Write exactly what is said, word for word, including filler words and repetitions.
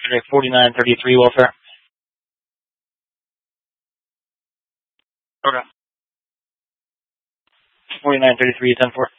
Okay, forty-nine thirty-three welfare. Okay. forty-nine thirty-three, ten four.